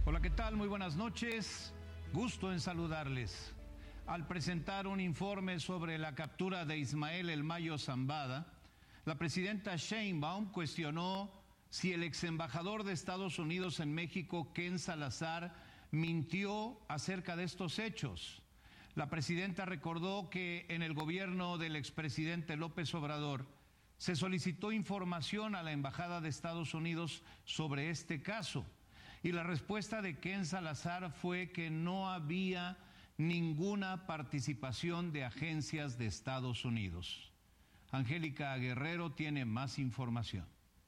Hola, ¿qué tal? Muy buenas noches. Gusto en saludarles. Al presentar un informe sobre la captura de Ismael El Mayo Zambada, la presidenta Sheinbaum cuestionó si el exembajador de Estados Unidos en México, Ken Salazar, mintió acerca de estos hechos. La presidenta recordó que en el gobierno del expresidente López Obrador se solicitó información a la Embajada de Estados Unidos sobre este caso. Y la respuesta de Ken Salazar fue que no había ninguna participación de agencias de Estados Unidos. Angélica Guerrero tiene más información.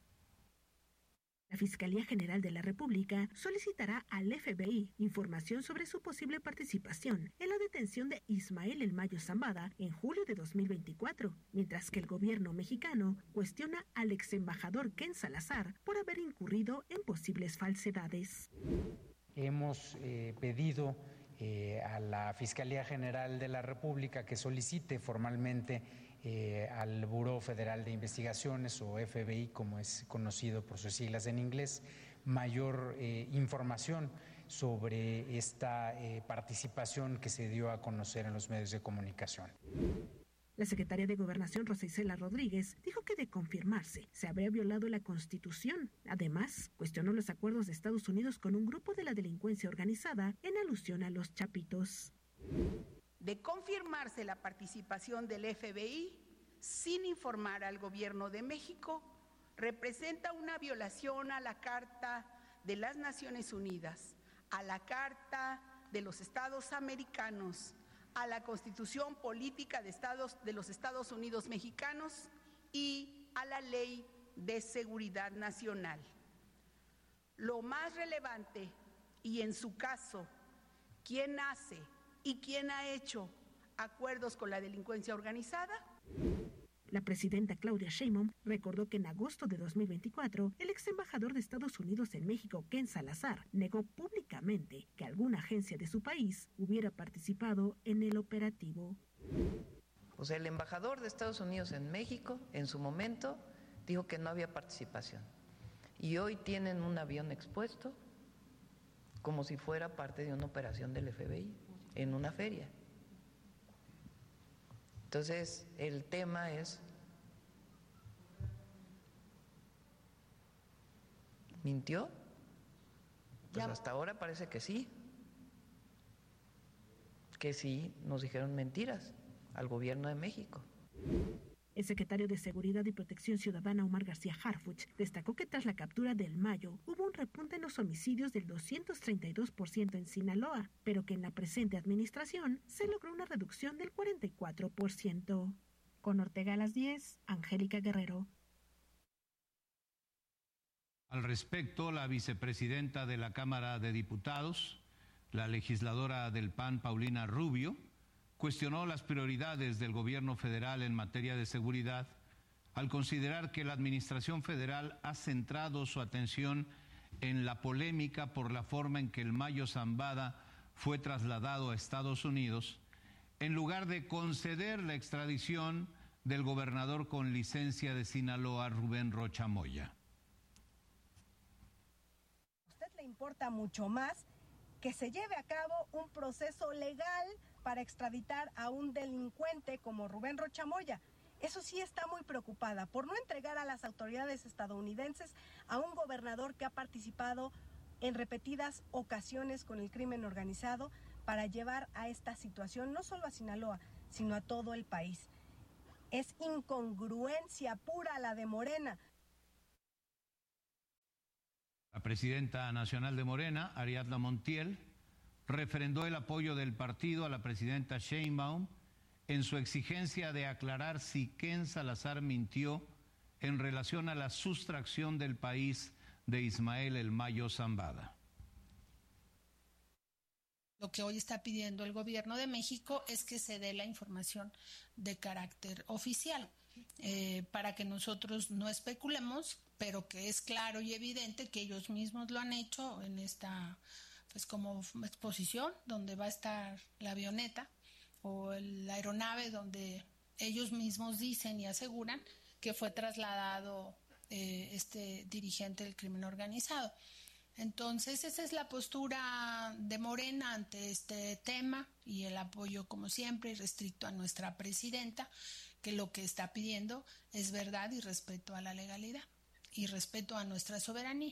La Fiscalía General de la República solicitará al FBI información sobre su posible participación en la detención de Ismael El Mayo Zambada en julio de 2024, mientras que el gobierno mexicano cuestiona al exembajador Ken Salazar por haber incurrido en posibles falsedades. Hemos pedido a la Fiscalía General de la República que solicite formalmente al Buró Federal de Investigaciones, o FBI como es conocido por sus siglas en inglés, mayor información sobre esta participación que se dio a conocer en los medios de comunicación. La secretaria de Gobernación, Rosa Isela Rodríguez, dijo que de confirmarse se habría violado la Constitución. Además, cuestionó los acuerdos de Estados Unidos con un grupo de la delincuencia organizada en alusión a los Chapitos. De confirmarse la participación del FBI sin informar al gobierno de México, representa una violación a la Carta de las Naciones Unidas, a la Carta de los Estados Americanos, a la Constitución Política de los Estados Unidos Mexicanos y a la Ley de Seguridad Nacional. Lo más relevante, y en su caso, ¿quién hace y quién ha hecho acuerdos con la delincuencia organizada? La presidenta Claudia Sheinbaum recordó que en agosto de 2024, el ex embajador de Estados Unidos en México, Ken Salazar, negó públicamente que alguna agencia de su país hubiera participado en el operativo. O sea, el embajador de Estados Unidos en México, en su momento, dijo que no había participación. Y hoy tienen un avión expuesto como si fuera parte de una operación del FBI en una feria. Entonces, el tema es, ¿mintió? Pues hasta ahora parece que sí nos dijeron mentiras al gobierno de México. El secretario de Seguridad y Protección Ciudadana, Omar García Harfuch, destacó que tras la captura del Mayo hubo un repunte en los homicidios del 232% en Sinaloa, pero que en la presente administración se logró una reducción del 44%. Con Ortega a las 10, Angélica Guerrero. Al respecto, la vicepresidenta de la Cámara de Diputados, la legisladora del PAN, Paulina Rubio, cuestionó las prioridades del gobierno federal en materia de seguridad al considerar que la administración federal ha centrado su atención en la polémica por la forma en que el Mayo Zambada fue trasladado a Estados Unidos, en lugar de conceder la extradición del gobernador con licencia de Sinaloa, Rubén Rocha Moya. A usted le importa mucho más que se lleve a cabo un proceso legal para extraditar a un delincuente como Rubén Rocha Moya. Eso sí, está muy preocupada por no entregar a las autoridades estadounidenses a un gobernador que ha participado en repetidas ocasiones con el crimen organizado para llevar a esta situación no solo a Sinaloa, sino a todo el país. Es incongruencia pura la de Morena. La presidenta nacional de Morena, Ariadna Montiel, refrendó el apoyo del partido a la presidenta Sheinbaum en su exigencia de aclarar si Ken Salazar mintió en relación a la sustracción del país de Ismael El Mayo Zambada. Lo que hoy está pidiendo el gobierno de México es que se dé la información de carácter oficial, para que nosotros no especulemos, pero que es claro y evidente que ellos mismos lo han hecho en esta, pues como exposición, donde va a estar la avioneta o la aeronave, donde ellos mismos dicen y aseguran que fue trasladado este dirigente del crimen organizado. Entonces, esa es la postura de Morena ante este tema y el apoyo, como siempre, irrestricto a nuestra presidenta, que lo que está pidiendo es verdad y respeto a la legalidad y respeto a nuestra soberanía.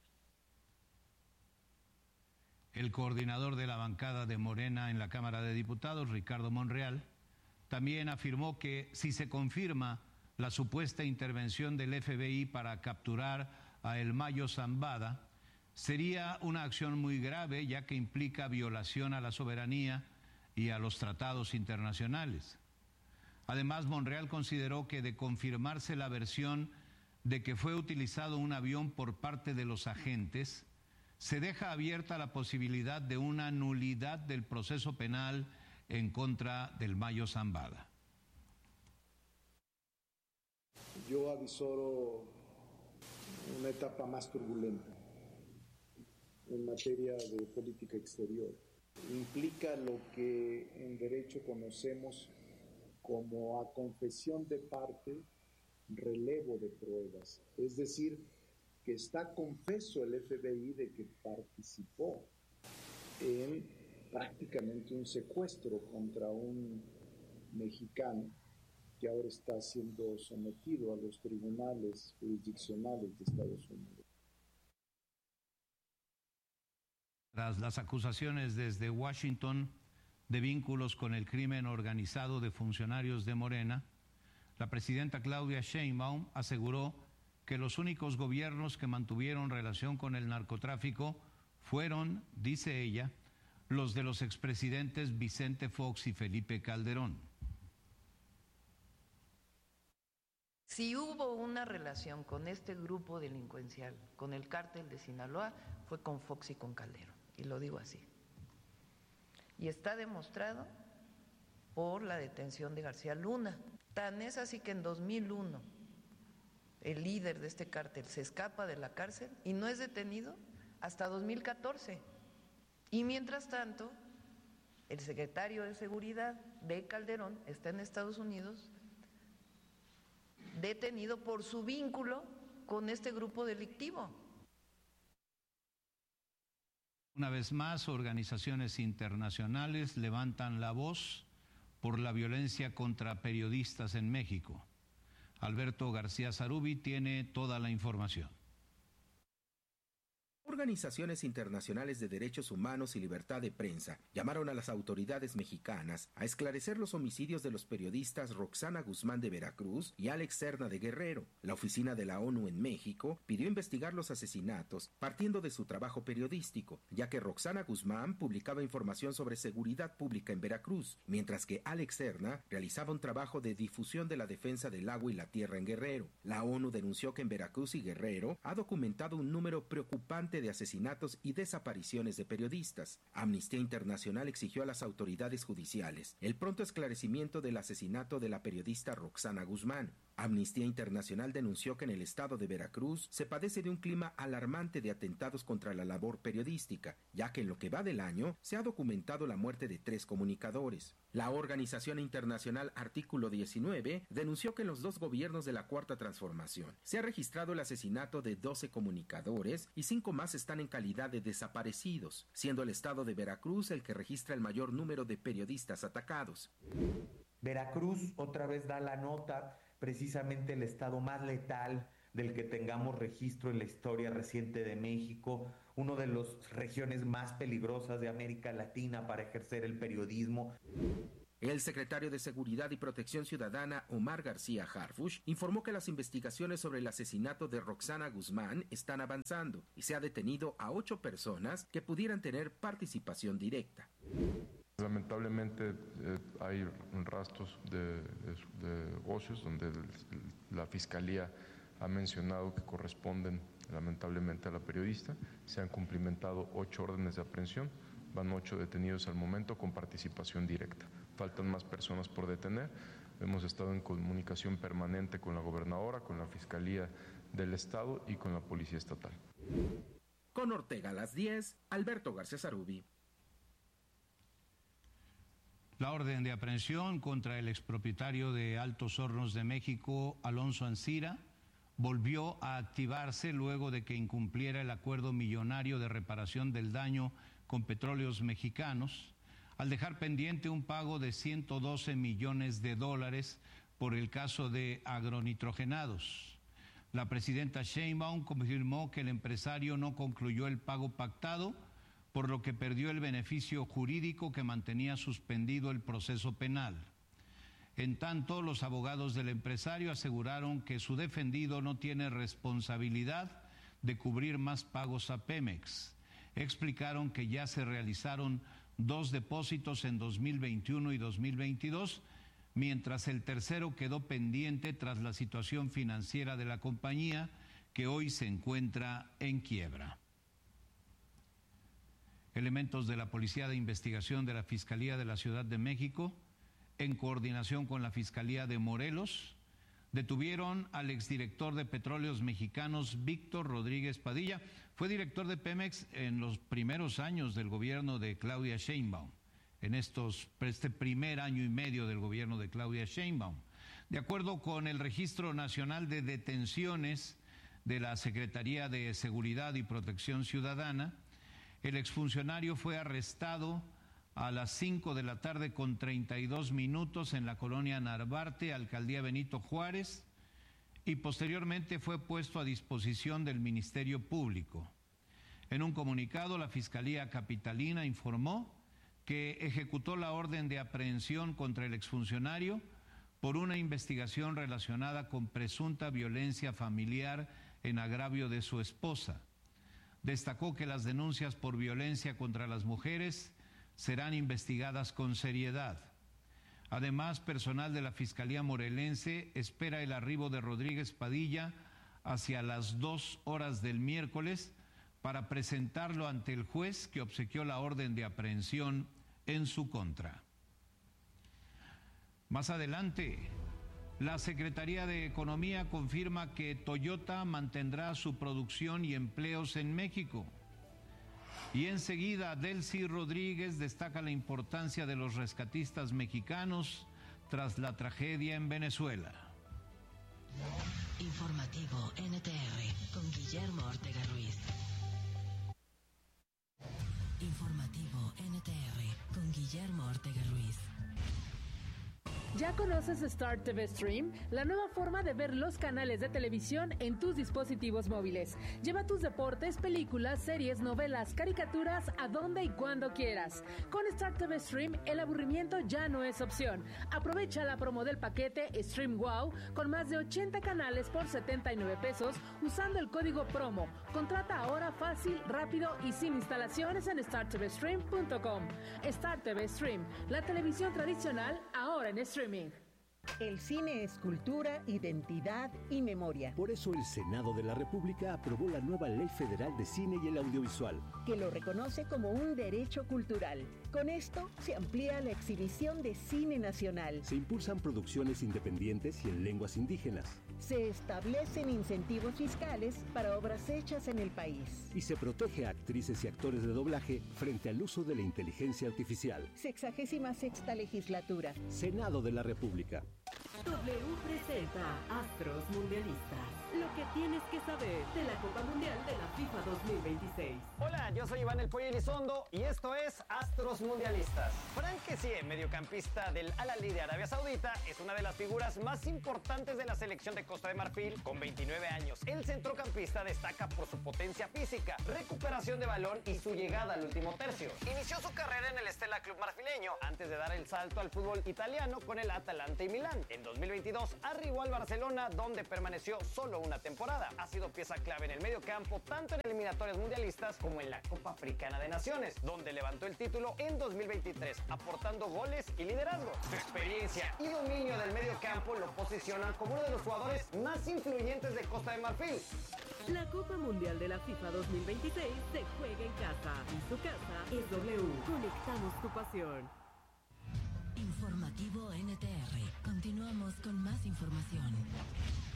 El coordinador de la bancada de Morena en la Cámara de Diputados, Ricardo Monreal, también afirmó que si se confirma la supuesta intervención del FBI para capturar a El Mayo Zambada, sería una acción muy grave, ya que implica violación a la soberanía y a los tratados internacionales. Además, Monreal consideró que de confirmarse la versión de que fue utilizado un avión por parte de los agentes, se deja abierta la posibilidad de una nulidad del proceso penal en contra del Mayo Zambada. Yo avisoro una etapa más turbulenta en materia de política exterior. Implica lo que en derecho conocemos como a confesión de parte, relevo de pruebas. Es decir, que está confeso el FBI de que participó en prácticamente un secuestro contra un mexicano que ahora está siendo sometido a los tribunales jurisdiccionales de Estados Unidos. Tras las acusaciones desde Washington de vínculos con el crimen organizado de funcionarios de Morena, la presidenta Claudia Sheinbaum aseguró que los únicos gobiernos que mantuvieron relación con el narcotráfico fueron, dice ella, los de los expresidentes Vicente Fox y Felipe Calderón. Si hubo una relación con este grupo delincuencial, con el cártel de Sinaloa, fue con Fox y con Calderón, y lo digo así. Y está demostrado por la detención de García Luna. Tan es así que en 2001 el líder de este cártel se escapa de la cárcel y no es detenido hasta 2014. Y mientras tanto, el secretario de Seguridad de Calderón está en Estados Unidos detenido por su vínculo con este grupo delictivo. Una vez más, organizaciones internacionales levantan la voz por la violencia contra periodistas en México. Alberto García Zarubi tiene toda la información. Organizaciones internacionales de derechos humanos y libertad de prensa llamaron a las autoridades mexicanas a esclarecer los homicidios de los periodistas Roxana Guzmán de Veracruz y Alex Serna de Guerrero. La oficina de la ONU en México pidió investigar los asesinatos partiendo de su trabajo periodístico, ya que Roxana Guzmán publicaba información sobre seguridad pública en Veracruz, mientras que Alex Serna realizaba un trabajo de difusión de la defensa del agua y la tierra en Guerrero. La ONU denunció que en Veracruz y Guerrero ha documentado un número preocupante de asesinatos y desapariciones de periodistas. Amnistía Internacional exigió a las autoridades judiciales el pronto esclarecimiento del asesinato de la periodista Roxana Guzmán. Amnistía Internacional denunció que en el estado de Veracruz se padece de un clima alarmante de atentados contra la labor periodística, ya que en lo que va del año se ha documentado la muerte de 3 comunicadores. La organización internacional Artículo 19 denunció que en los 2 gobiernos de la Cuarta Transformación se ha registrado el asesinato de 12 comunicadores y 5 más están en calidad de desaparecidos, siendo el estado de Veracruz el que registra el mayor número de periodistas atacados. Veracruz otra vez da la nota, precisamente el estado más letal del que tengamos registro en la historia reciente de México, uno de las regiones más peligrosas de América Latina para ejercer el periodismo. El secretario de Seguridad y Protección Ciudadana, Omar García Harfuch, informó que las investigaciones sobre el asesinato de Roxana Guzmán están avanzando y se ha detenido a 8 personas que pudieran tener participación directa. Lamentablemente hay rastros de negocios donde la Fiscalía ha mencionado que corresponden lamentablemente a la periodista. Se han cumplimentado 8 órdenes de aprehensión, van 8 detenidos al momento con participación directa. Faltan más personas por detener. Hemos estado en comunicación permanente con la gobernadora, con la Fiscalía del Estado y con la Policía Estatal. Con Ortega a las 10, Alberto García Zarubi. La orden de aprehensión contra el expropietario de Altos Hornos de México, Alonso Ancira, volvió a activarse luego de que incumpliera el acuerdo millonario de reparación del daño con Petróleos Mexicanos, al dejar pendiente un pago de $112 millones por el caso de agronitrogenados. La presidenta Sheinbaum confirmó que el empresario no concluyó el pago pactado, por lo que perdió el beneficio jurídico que mantenía suspendido el proceso penal. En tanto, los abogados del empresario aseguraron que su defendido no tiene responsabilidad de cubrir más pagos a Pemex. Explicaron que ya se realizaron 2 depósitos en 2021 y 2022, mientras el tercero quedó pendiente tras la situación financiera de la compañía, que hoy se encuentra en quiebra. Elementos de la Policía de Investigación de la Fiscalía de la Ciudad de México, en coordinación con la Fiscalía de Morelos, detuvieron al exdirector de Petróleos Mexicanos, Víctor Rodríguez Padilla. Fue director de Pemex en los primeros años del gobierno de Claudia Sheinbaum, en este primer año y medio del gobierno de Claudia Sheinbaum. De acuerdo con el Registro Nacional de Detenciones de la Secretaría de Seguridad y Protección Ciudadana, el exfuncionario fue arrestado a las 5 de la tarde con 32 minutos en la colonia Narvarte, alcaldía Benito Juárez, y posteriormente fue puesto a disposición del Ministerio Público. En un comunicado, la Fiscalía Capitalina informó que ejecutó la orden de aprehensión contra el exfuncionario por una investigación relacionada con presunta violencia familiar en agravio de su esposa. Destacó que las denuncias por violencia contra las mujeres serán investigadas con seriedad. Además, personal de la Fiscalía Morelense espera el arribo de Rodríguez Padilla hacia las 2 horas del miércoles para presentarlo ante el juez que obsequió la orden de aprehensión en su contra. Más adelante, la Secretaría de Economía confirma que Toyota mantendrá su producción y empleos en México. Y enseguida, Delcy Rodríguez destaca la importancia de los rescatistas mexicanos tras la tragedia en Venezuela. Informativo NTR con Guillermo Ortega Ruiz. Informativo NTR con Guillermo Ortega Ruiz. ¿Ya conoces Star TV Stream? La nueva forma de ver los canales de televisión en tus dispositivos móviles. Lleva tus deportes, películas, series, novelas, caricaturas a donde y cuando quieras. Con Star TV Stream, el aburrimiento ya no es opción. Aprovecha la promo del paquete Stream Wow con más de 80 canales por 79 pesos usando el código promo. Contrata ahora fácil, rápido y sin instalaciones en startvstream.com. Star TV Stream, la televisión tradicional ahora en streaming. El cine es cultura, identidad y memoria. Por eso el Senado de la República aprobó la nueva Ley Federal de Cine y el Audiovisual, que lo reconoce como un derecho cultural. Con esto se amplía la exhibición de cine nacional. Se impulsan producciones independientes y en lenguas indígenas. Se establecen incentivos fiscales para obras hechas en el país. Y se protege a actrices y actores de doblaje frente al uso de la inteligencia artificial. 66ª legislatura. Senado de la República. W presenta Astros Mundialistas. Lo que tienes que saber de la Copa Mundial de la FIFA 2026. Hola, yo soy Iván El Pollo Elizondo y esto es Astros Mundialistas. Frank Kessie, mediocampista del Al-Ahly de Arabia Saudita, es una de las figuras más importantes de la selección de Costa de Marfil con 29 años. El centrocampista destaca por su potencia física, recuperación de balón y su llegada al último tercio. Inició su carrera en el Stella Club marfileño antes de dar el salto al fútbol italiano con el Atalanta y Milán. En 2022 arribó al Barcelona, donde permaneció solo una temporada. Ha sido pieza clave en el medio campo, tanto en eliminatorias mundialistas como en la Copa Africana de Naciones, donde levantó el título en 2023, aportando goles y liderazgo. Su experiencia y dominio del medio campo lo posicionan como uno de los jugadores más influyentes de Costa de Marfil. La Copa Mundial de la FIFA 2026 se juega en casa y su casa es W. Conectamos tu pasión. Informativo NTR. Continuamos con más información.